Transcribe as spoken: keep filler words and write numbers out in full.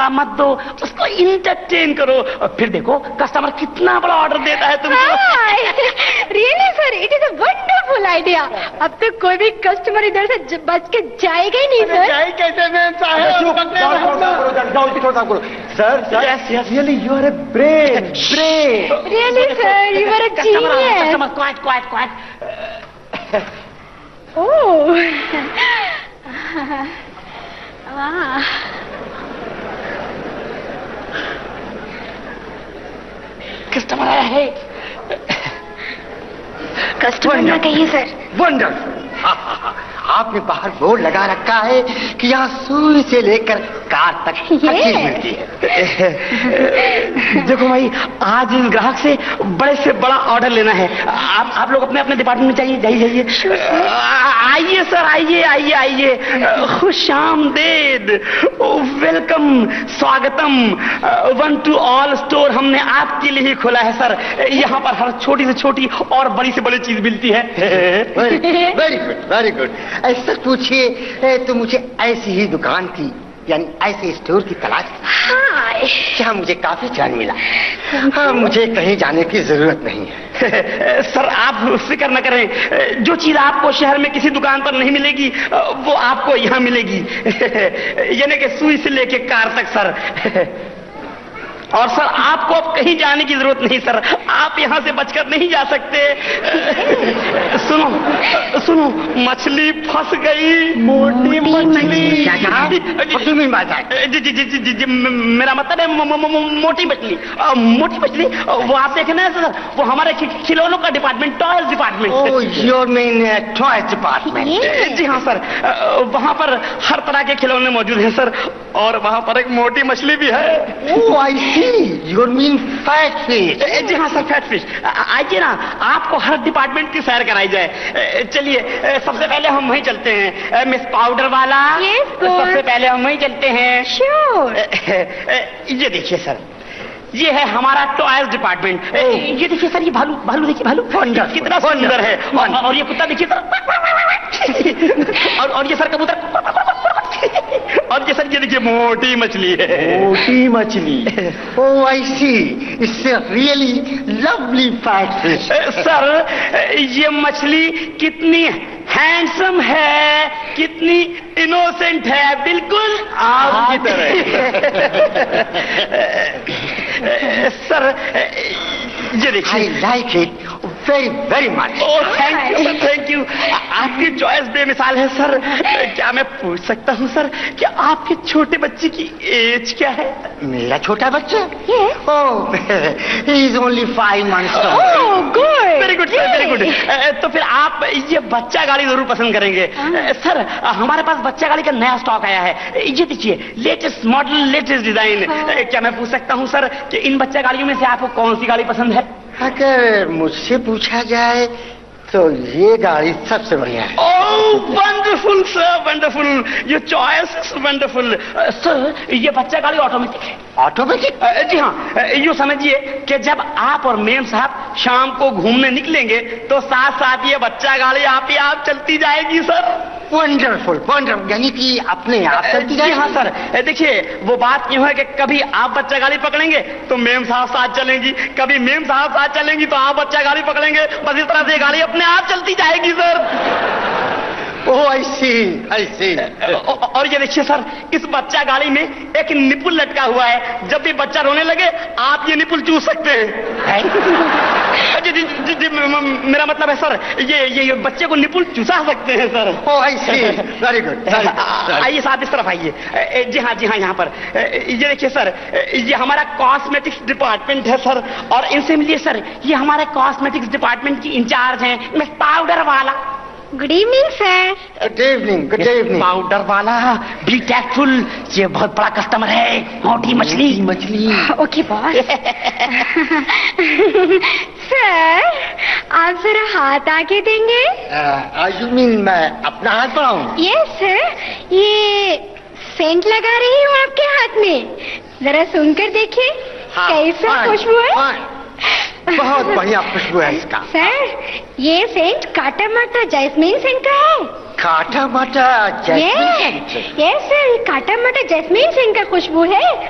मौका मत दो, उसको इंटरटेन करो, और फिर देखो कस्टमर कितना बड़ा ऑर्डर देता है तुमको। Really sir, it is a wonderful idea. अब तो कोई भी कस्टमर इधर से बच के जाएगा ही नहीं सर। जाए कैसे मैम साहब? Sir sir really you R A brain brain really sir, you are a genius. Customer quite quite quite. ओह वाह, कस्टमर आया है। कस्टमर ना कहिए सर। वंडरफुल। आपने बाहर बोर्ड लगा रखा है कि यहाँ सुई से लेकर कार तक हर चीज मिलती है। देखो भाई, आज इस ग्राहक से बड़े से बड़ा ऑर्डर लेना है। आप आप लोग अपने अपने डिपार्टमेंट में चाहिए, जाइए जाइए। आइए सर, आइए आइए आइए। खुश आमदेद, वेलकम, स्वागतम, वन टू ऑल स्टोर हमने आपके लिए ही खोला है सर। यहाँ पर हर छोटी से छोटी और बड़ी से बड़ी चीज मिलती है। Very good very good. ऐसा पूछिए तो मुझे ऐसी ही दुकान की, यानी ऐसे स्टोर की तलाश थी। क्या मुझे काफी चैन मिला। हाँ, मुझे कहीं जाने की जरूरत नहीं है। सर आप फिक्र न करें, जो चीज आपको शहर में किसी दुकान पर नहीं मिलेगी वो आपको यहाँ मिलेगी। यानी कि सुई से लेके कार तक सर। और सर आपको अब कहीं जाने की जरूरत नहीं सर, आप यहाँ से बचकर नहीं जा सकते। सुनो सुनो, मछली फंस गई, मोटी मछली। क्या कहा? जी जी जी जी जी, मेरा मतलब है मो, मो, मो, मोटी मछली। मोटी मछली वो आप देखे ना सर, वो हमारे खिलौनों का department, toys department. Oh, your mean toys department. जी हाँ सर, वहाँ पर हर तरह के खिलौने मौजूद हैं सर, और वहाँ पर एक मोटी मछली भी है। ओह आई सी, योर मीन फैट फिश। जी हाँ सर, फैट फिश। आइए ना, आपको हर डिपार्टमेंट की सैर कराई जाए। चलिए सबसे पहले हम वहीं चलते हैं। मिस पाउडर वाला, yes, सबसे पहले हम वहीं चलते हैं। श्योर। ये देखिए सर, ये है हमारा टॉयज डिपार्टमेंट। ये देखिए सर, ये भालू, भालू देखिए, भालू कितना सुंदर है। और, और ये कुत्ता देखिए सर, और, और ये सर कबूतर, और ये सर ये देखिए मोटी मछली है। मोटी मछली। ओह आई सी, it's really lovely fat fish. Sir ये मछली कितनी हैंडसम है, कितनी इनोसेंट है, बिल्कुल आपकी तरह। सर ये देखिए, I like it very very much. Oh thank you thank you. आपकी चॉइस बेमिसाल है सर। क्या मैं पूछ सकता हूँ सर कि आपके छोटे बच्चे की एज क्या है? मेरा छोटा बच्चा? Yes. Oh, he is only five months old. Oh good, very good sir, very good. तो फिर आप ये बच्चा गाड़ी जरूर पसंद करेंगे। सर हमारे पास बच्चा गाड़ी का नया स्टॉक आया है। ये देखिए, लेटेस्ट मॉडल, लेटेस्ट डिजाइन। क्या मैं पूछ सकता हूँ सर कि इन बच्चा गाड़ियों में से आपको कौन सी गाड़ी पसंद है? अगर मुझसे पूछा जाए तो ये गाड़ी सबसे बढ़िया है। ओह वंडरफुल सर, वंडरफुल, ये चॉइस वंडरफुल। सर ये बच्चा गाड़ी ऑटोमेटिक है। ऑटोमेटिक? जी हाँ, यूँ समझिए कि जब आप और मेम साहब शाम को घूमने निकलेंगे तो साथ साथ ये बच्चा गाड़ी आप ही आप चलती जाएगी सर। वंडरफुल वंडरफुल, यानी कि अपने आप चलती जाएगी? हाँ सर, देखिए वो बात यूँ है कि कभी आप बच्चा गाड़ी पकड़ेंगे तो मेम साहब साथ चलेंगी, कभी मेम साहब साथ चलेंगी तो आप बच्चा गाड़ी पकड़ेंगे, बस इस तरह से गाड़ी अपने आप चलती जाएगी सर। ओह आई सी आई सी। और ये देखिए सर, इस बच्चा गाड़ी में एक निपुल लटका हुआ है, जब भी बच्चा रोने लगे आप ये निपुल चूस सकते हैं। जी, जी, जी, जी, मेरा मतलब है सर, ये ये, ये बच्चे को निपुल चूसा सकते हैं सर। ओह आई सी, वेरी गुड। आइए साहब इस तरफ आइए। जी हाँ जी हाँ, यहाँ पर ये देखिए सर, ये हमारा कॉस्मेटिक्स डिपार्टमेंट है सर, और इनसे मिलिए सर, ये हमारे कॉस्मेटिक्स डिपार्टमेंट की इंचार्ज हैं, मिस पाउडर वाला। Good evening sir. Good evening good evening. Powder वाला, बी टेकफुल, ये बहुत बड़ा कस्टमर है, मोटी मछली। मछली। Okay boss. सर आप जरा हाथ आके देंगे? यू मीन मैं अपना हाथ बढ़ाऊं? यस सर, ये सेंट लगा रही हूँ आपके हाथ में, जरा सुनकर देखिए। हाँ, कैसा खुशबू है? बहुत बढ़िया खुशबू है इसका। सर ये सेंट काटा माटा जैस्मीन सेंट का है। काटा माटा जैस्मीन सेंट? यस सर, काटा माटा जैस्मीन सेंट का खुशबू है।